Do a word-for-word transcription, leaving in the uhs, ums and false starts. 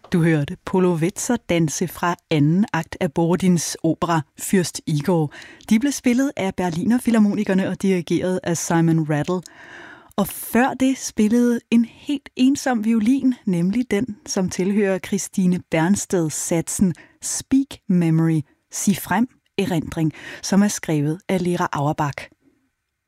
Du hørte Polovetser danse fra anden akt af Borodins opera Fyrst Igor. De blev spillet af Berliner Filharmonikerne og dirigeret af Simon Rattle. Og før det spillede en helt ensom violin, nemlig den, som tilhører Christine Bernsted-satsen Speak Memory, sig frem erindring, som er skrevet af Lera Auerbach.